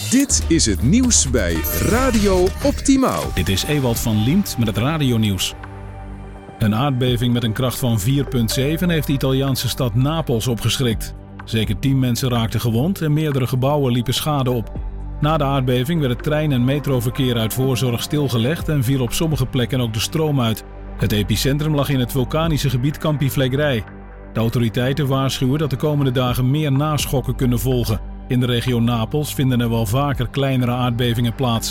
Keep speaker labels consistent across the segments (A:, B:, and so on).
A: Dit is het nieuws bij Radio Optimaal.
B: Dit is Ewald van Liemt met het radionieuws. Een aardbeving met een kracht van 4,7 heeft de Italiaanse stad Napels opgeschrikt. Zeker 10 mensen raakten gewond en meerdere gebouwen liepen schade op. Na de aardbeving werd het trein- en metroverkeer uit voorzorg stilgelegd en viel op sommige plekken ook de stroom uit. Het epicentrum lag in het vulkanische gebied Campi Flegrei. De autoriteiten waarschuwen dat de komende dagen meer naschokken kunnen volgen. In de regio Napels vinden er wel vaker kleinere aardbevingen plaats.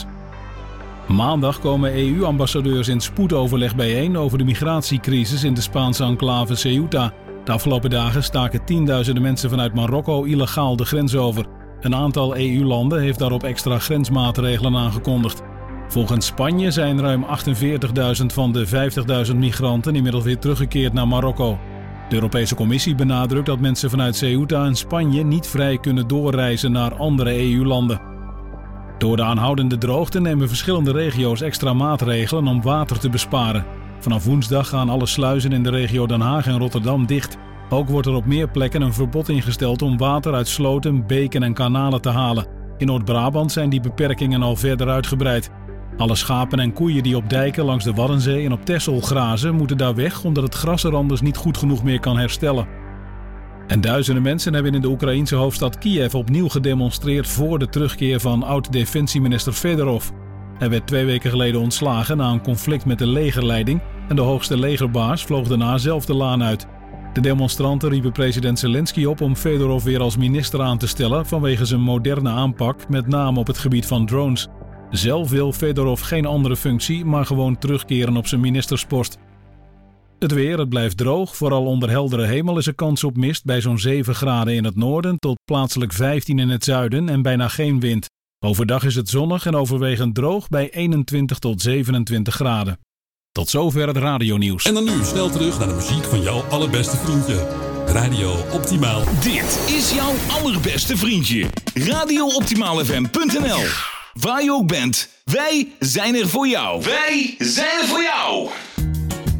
B: Maandag komen EU-ambassadeurs in spoedoverleg bijeen over de migratiecrisis in de Spaanse enclave Ceuta. De afgelopen dagen staken tienduizenden mensen vanuit Marokko illegaal de grens over. Een aantal EU-landen heeft daarop extra grensmaatregelen aangekondigd. Volgens Spanje zijn ruim 48.000 van de 50.000 migranten inmiddels weer teruggekeerd naar Marokko. De Europese Commissie benadrukt dat mensen vanuit Ceuta en Spanje niet vrij kunnen doorreizen naar andere EU-landen. Door de aanhoudende droogte nemen verschillende regio's extra maatregelen om water te besparen. Vanaf woensdag gaan alle sluizen in de regio Den Haag en Rotterdam dicht. Ook wordt er op meer plekken een verbod ingesteld om water uit sloten, beken en kanalen te halen. In Noord-Brabant zijn die beperkingen al verder uitgebreid. Alle schapen en koeien die op dijken langs de Waddenzee en op Texel grazen moeten daar weg omdat het gras er anders niet goed genoeg meer kan herstellen. En duizenden mensen hebben in de Oekraïense hoofdstad Kiev opnieuw gedemonstreerd voor de terugkeer van oud-defensieminister Fedorov. Hij werd 2 weken geleden ontslagen na een conflict met de legerleiding en de hoogste legerbaas vloog daarna zelf de laan uit. De demonstranten riepen president Zelensky op om Fedorov weer als minister aan te stellen vanwege zijn moderne aanpak, met name op het gebied van drones. Zelf wil Fedorov geen andere functie, maar gewoon terugkeren op zijn ministerspost. Het weer, het blijft droog. Vooral onder heldere hemel is er kans op mist bij zo'n 7 graden in het noorden tot plaatselijk 15 in het zuiden en bijna geen wind. Overdag is het zonnig en overwegend droog bij 21 tot 27 graden. Tot zover het radionieuws.
C: En dan nu snel terug naar de muziek van jouw allerbeste vriendje. Radio Optimaal.
D: Dit is jouw allerbeste vriendje. RadioOptimaalFM.nl. Waar je ook bent, wij zijn er voor jou. Wij zijn er voor jou.